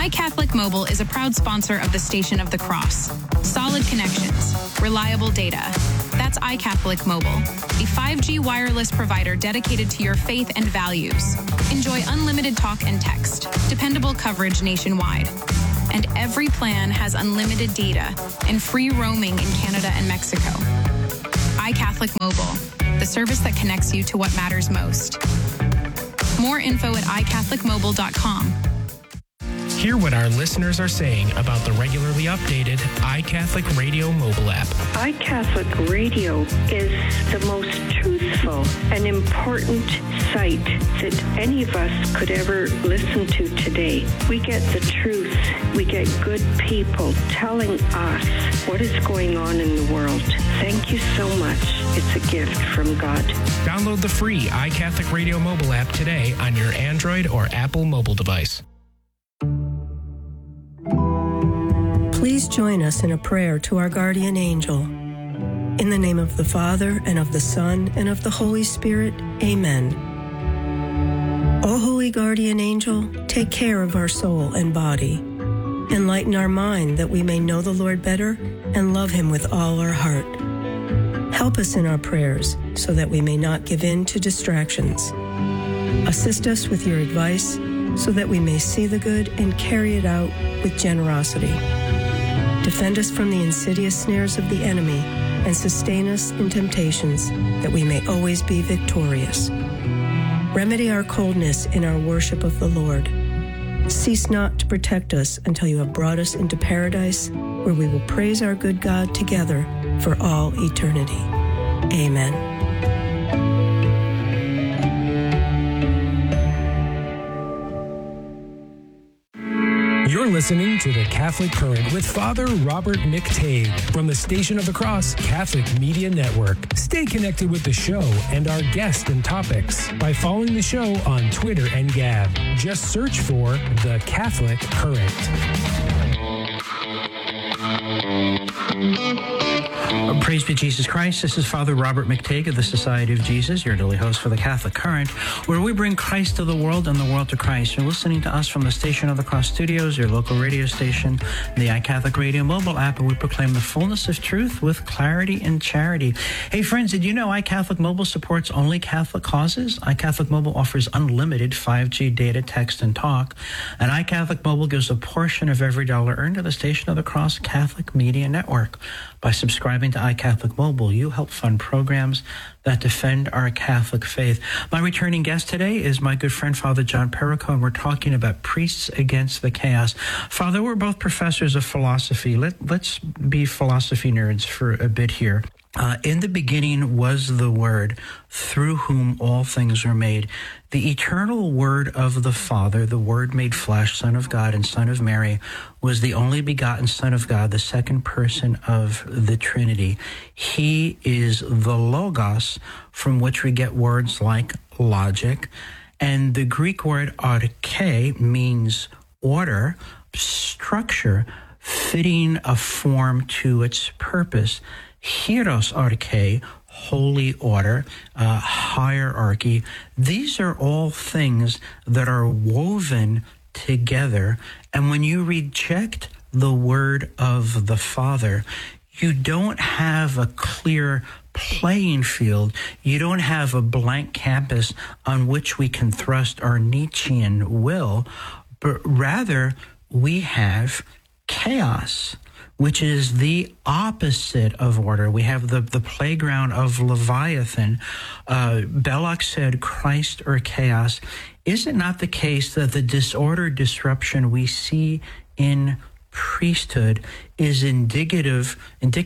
iCatholic Mobile is a proud sponsor of the Station of the Cross. Solid connections, reliable data. That's iCatholic Mobile, a 5G wireless provider dedicated to your faith and values. Enjoy unlimited talk and text, dependable coverage nationwide. And every plan has unlimited data and free roaming in Canada and Mexico. iCatholic Mobile, the service that connects you to what matters most. More info at iCatholicMobile.com. Hear what our listeners are saying about the regularly updated iCatholic Radio mobile app. iCatholic Radio is the most truthful and important site that any of us could ever listen to today. We get the truth. We get good people telling us what is going on in the world. Thank you so much. It's a gift from God. Download the free iCatholic Radio mobile app today on your Android or Apple mobile device. Please join us in a prayer to our guardian angel. In the name of the Father, and of the Son, and of the Holy Spirit, amen. O holy guardian angel, take care of our soul and body. Enlighten our mind that we may know the Lord better and love him with all our heart. Help us in our prayers so that we may not give in to distractions. Assist us with your advice so that we may see the good and carry it out with generosity. Defend us from the insidious snares of the enemy and sustain us in temptations that we may always be victorious. Remedy our coldness in our worship of the Lord. Cease not to protect us until you have brought us into paradise, where we will praise our good God together for all eternity. Amen. You're listening to The Catholic Current with Father Robert McTague from the Station of the Cross Catholic Media Network. Stay connected with the show and our guests and topics by following the show on Twitter and Gab. Just search for The Catholic Current. Praise be Jesus Christ. This is Father Robert McTague of the Society of Jesus, your daily host for the Catholic Current, where we bring Christ to the world and the world to Christ. You're listening to us from the Station of the Cross Studios, your local radio station, the iCatholic Radio mobile app, and we proclaim the fullness of truth with clarity and charity. Hey friends, did you know iCatholic Mobile supports only Catholic causes? iCatholic Mobile offers unlimited 5G data, text, and talk, and iCatholic Mobile gives a portion of every dollar earned to the Station of the Cross Catholic Media Network. By subscribing to iCatholic Mobile, you help fund programs that defend our Catholic faith. My returning guest today is my good friend, Father John Perico, and we're talking about priests against the chaos. Father, we're both professors of philosophy. Let's be philosophy nerds for a bit here. In the beginning was the Word, through whom all things were made. The eternal Word of the Father, the Word made flesh, Son of God and Son of Mary, was the only begotten Son of God, the second person of the Trinity. He is the Logos, from which we get words like logic. And the Greek word arche means order, structure, fitting a form to its purpose. Hieros arche, holy order, hierarchy. These are all things that are woven together. And when you reject the word of the Father, you don't have a clear playing field. You don't have a blank canvas on which we can thrust our Nietzschean will, but rather we have chaos, which is the opposite of order. We have the playground of Leviathan. Belloc said, Christ or chaos. Is it not the case that the disorder, disruption we see in priesthood is indicative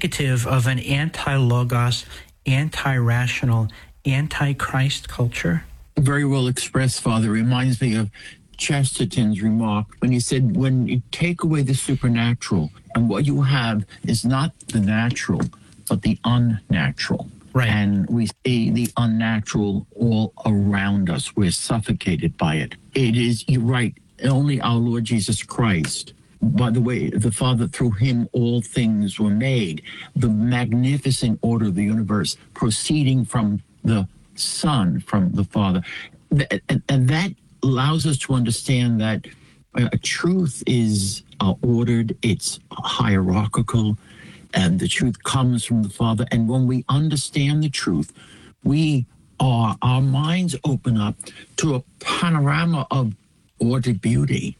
of an anti-logos, anti-rational, anti-Christ culture? Very well expressed, Father. Reminds me of Chesterton's remark when he said, when you take away the supernatural, and what you have is not the natural, but the unnatural. Right. And we see the unnatural all around us. We're suffocated by it. It is, you're right, only our Lord Jesus Christ. By the way, the Father, through him all things were made. The magnificent order of the universe proceeding from the Son, from the Father. And that allows us to understand that truth is ordered, it's hierarchical, and the truth comes from the Father. And when we understand the truth, our minds open up to a panorama of ordered beauty,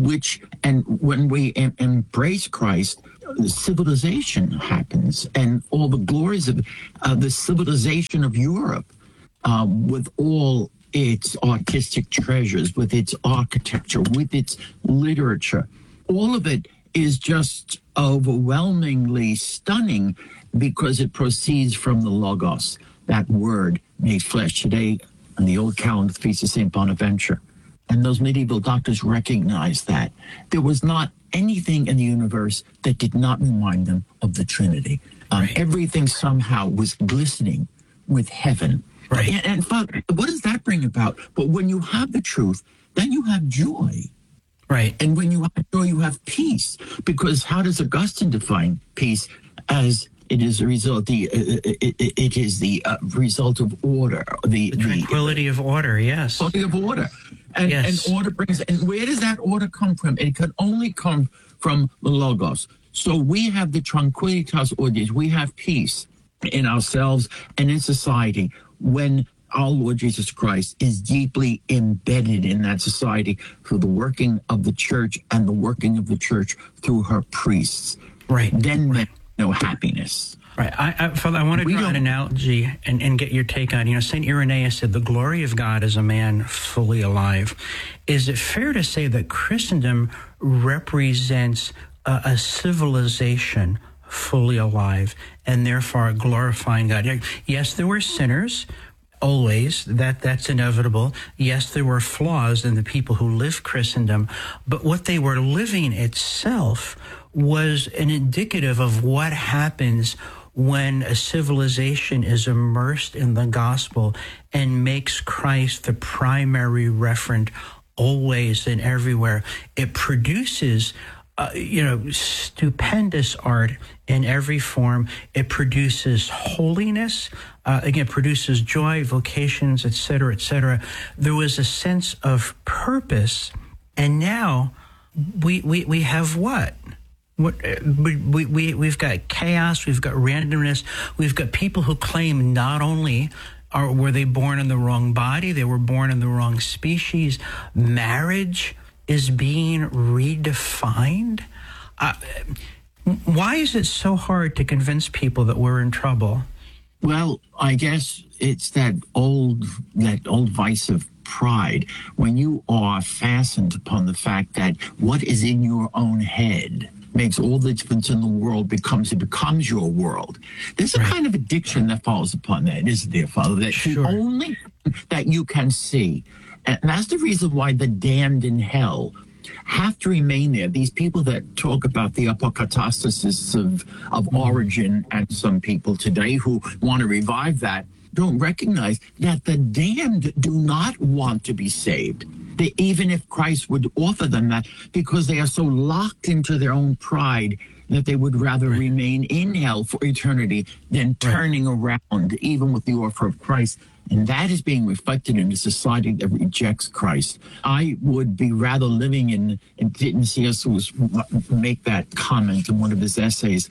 and when we embrace Christ, the civilization happens, and all the glories of the civilization of Europe, with all its artistic treasures, with its architecture, with its literature, all of it is just overwhelmingly stunning because it proceeds from the Logos, that word made flesh. Today, on the old calendar, the Feast of St. Bonaventure. And those medieval doctors recognized that there was not anything in the universe that did not remind them of the Trinity. Everything somehow was glistening with heaven. Right. And Father, what does that bring about? But when you have the truth, then you have joy. Right. And when you have joy, you have peace. Because how does Augustine define peace? As it is a result. It is the result of order. The tranquility of order. Yes. Tranquility of order. And order brings. And where does that order come from? It can only come from the Logos. So we have the tranquilitas ordes. We have peace in ourselves and in society when our Lord Jesus Christ is deeply embedded in that society through the working of the church and the working of the church through her priests. Right. Then no happiness. Right. Father, I want to draw an analogy and get your take on it. St. Irenaeus said, the glory of God is a man fully alive. Is it fair to say that Christendom represents a civilization fully alive and therefore glorifying God? Yes, there were sinners. Always, that's inevitable. Yes, there were flaws in the people who lived Christendom, but what they were living itself was an indicative of what happens when a civilization is immersed in the gospel and makes Christ the primary referent always and everywhere. It produces stupendous art in every form. It produces holiness. Again, produces joy, vocations, etc., etc. There was a sense of purpose, and now we have what? We've got chaos. We've got randomness. We've got people who claim not only were they born in the wrong body, they were born in the wrong species. Marriage is being redefined. Why is it so hard to convince people that we're in trouble? Well, I guess it's that old vice of pride. When you are fastened upon the fact that what is in your own head makes all the difference in the world, becomes your world. There's a kind of addiction that falls upon that, isn't there, Father? That the only that you can see. And that's the reason why the damned in hell have to remain there. These people that talk about the apokatastasis of origin, and some people today who want to revive that, don't recognize that the damned do not want to be saved. Even if Christ would offer them that, because they are so locked into their own pride that they would rather remain in hell for eternity than turning around, even with the offer of Christ. And that is being reflected in a society that rejects Christ. I would be rather living in C.S. Lewis make that comment in one of his essays,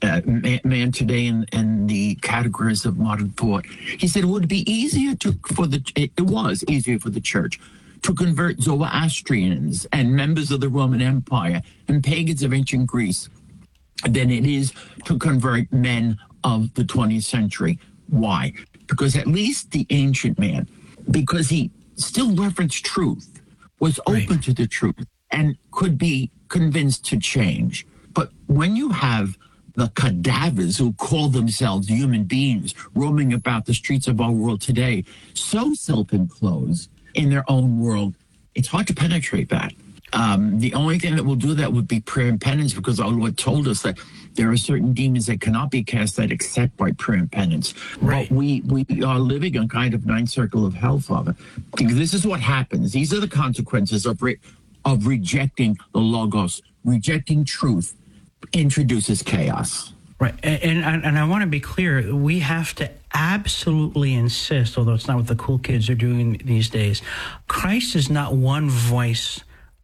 Man Today and the Categories of Modern Thought. He said it would be easier it was easier for the church to convert Zoroastrians and members of the Roman Empire and pagans of ancient Greece than it is to convert men of the 20th century. Why? Because at least the ancient man, because he still referenced truth, was open to the truth and could be convinced to change. But when you have the cadavers who call themselves human beings roaming about the streets of our world today, so self-enclosed in their own world, it's hard to penetrate that. The only thing that will do that would be prayer and penance, because our Lord told us that there are certain demons that cannot be cast out except by prayer and penance. But we are living in kind of ninth circle of hell, Father. This is what happens. These are the consequences of rejecting the Logos. Rejecting truth introduces chaos. Right. And I want to be clear, we have to absolutely insist, although it's not what the cool kids are doing these days, Christ is not one voice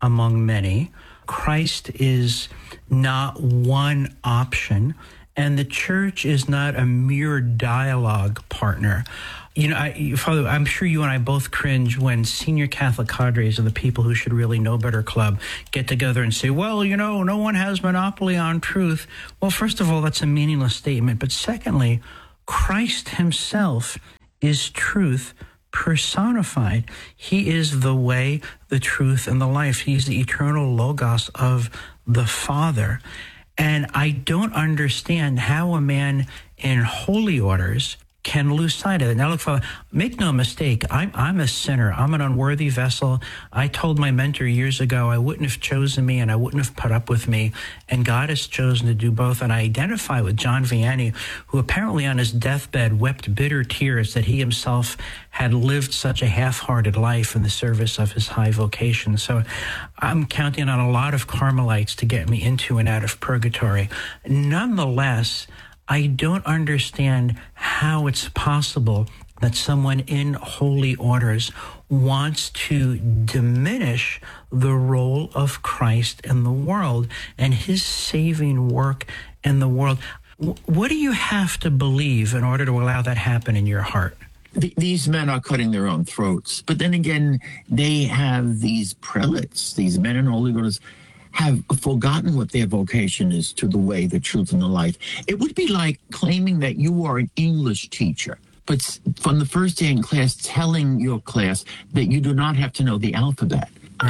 among many. Christ is not one option, and the church is not a mere dialogue partner. You know, Father, I'm sure you and I both cringe when senior Catholic cadres of the people who should really know better club get together and say, well, you know, no one has monopoly on truth. Well, first of all, that's a meaningless statement. But secondly, Christ himself is truth personified. He is the way, the truth, and the life. He's the eternal logos of the Father. And I don't understand how a man in holy orders can lose sight of it. Now, look, Father, make no mistake, I'm a sinner. I'm an unworthy vessel. I told my mentor years ago I wouldn't have chosen me and I wouldn't have put up with me, and God has chosen to do both. And I identify with John Vianney, who apparently on his deathbed wept bitter tears that he himself had lived such a half-hearted life in the service of his high vocation. So I'm counting on a lot of Carmelites to get me into and out of purgatory. Nonetheless, I don't understand how it's possible that someone in holy orders wants to diminish the role of Christ in the world and his saving work in the world. What do you have to believe in order to allow that happen in your heart? These men are cutting their own throats. But then again, they have these prelates, these men in holy orders, have forgotten what their vocation is to the way, the truth, and the life. It would be like claiming that you are an English teacher, but from the first day in class telling your class that you do not have to know the alphabet.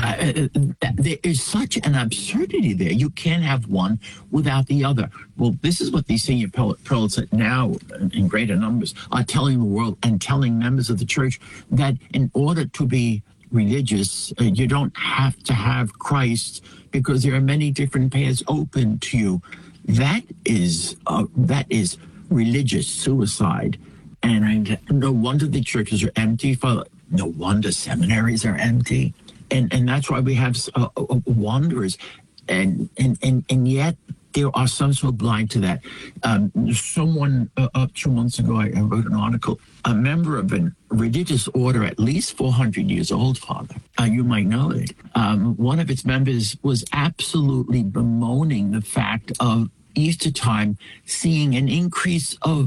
There is such an absurdity there. You can't have one without the other. Well, this is what these senior prelates now, in greater numbers, are telling the world and telling members of the church, that in order to be religious, you don't have to have Christ, because there are many different paths open to you. That is religious suicide. And no wonder the churches are empty. No wonder seminaries are empty. And that's why we have wanderers. And yet there are some so blind to that. Someone 2 months ago, I wrote an article, a member of a religious order at least 400 years old, Father. You might know it. One of its members was absolutely bemoaning the fact of Easter time seeing an increase of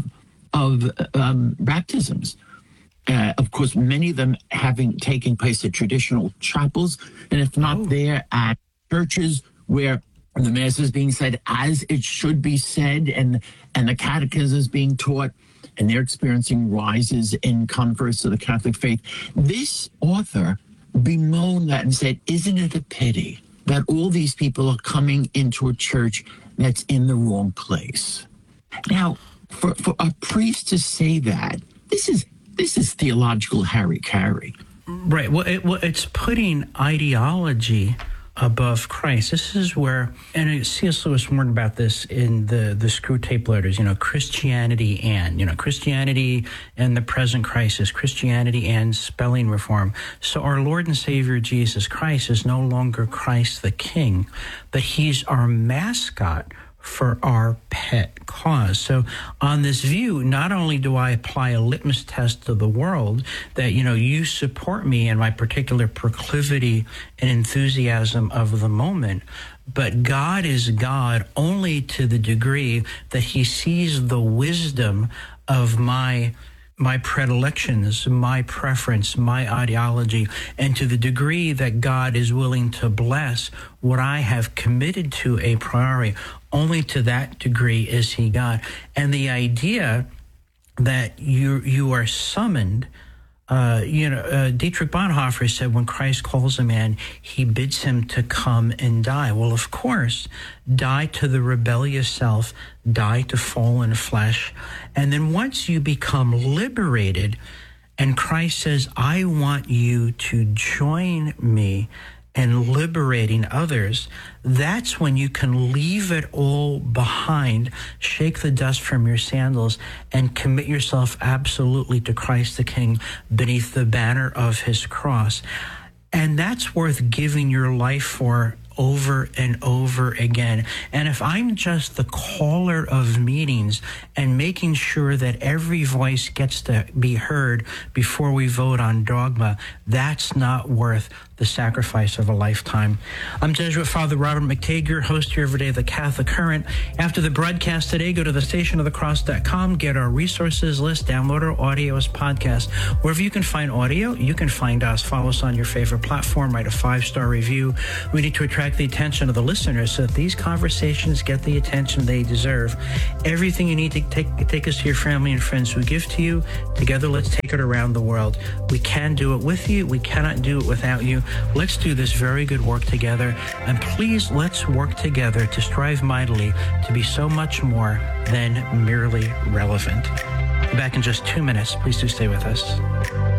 baptisms. Of course, many of them having taken place at traditional chapels, and if not there, at churches where the Mass is being said as it should be said, and the catechism is being taught, and they're experiencing rises in converts to the Catholic faith. This author bemoaned that and said, isn't it a pity that all these people are coming into a church that's in the wrong place? Now, for a priest to say that, this is theological harry-carry. Right. Well, it's putting ideology above Christ. This is where, and C.S. Lewis warned about this in the Screwtape Letters, Christianity and, Christianity and the present crisis, Christianity and spelling reform. So our Lord and Savior Jesus Christ is no longer Christ the King, but he's our mascot for our pet cause. So on this view, not only do I apply a litmus test to the world that, you support me in my particular proclivity and enthusiasm of the moment, but God is God only to the degree that he sees the wisdom of my predilections, my preference, my ideology, and to the degree that God is willing to bless what I have committed to a priori, only to that degree is he God. And the idea that you are summoned, Dietrich Bonhoeffer said when Christ calls a man, he bids him to come and die. Well, of course, die to the rebellious self, die to fallen flesh. And then once you become liberated, and Christ says, I want you to join me in liberating others, that's when you can leave it all behind, shake the dust from your sandals, and commit yourself absolutely to Christ the King beneath the banner of his cross. And that's worth giving your life for over and over again. And if I'm just the caller of meetings and making sure that every voice gets to be heard before we vote on dogma, that's not worth the sacrifice of a lifetime. I'm Jesuit Father Robert McTeigue, your host here every day of the Catholic Current. After the broadcast today, go to thestationofthecross.com, get our resources list, download our audio as podcast. Wherever you can find audio, you can find us. Follow us on your favorite platform, write a 5-star review. We need to attract the attention of the listeners so that these conversations get the attention they deserve. Everything you need to take us to your family and friends we give to you. Together, let's take it around the world. We can do it with you. We cannot do it without you. Let's do this very good work together. And please, let's work together to strive mightily to be so much more than merely relevant. Back in just 2 minutes. Please do stay with us.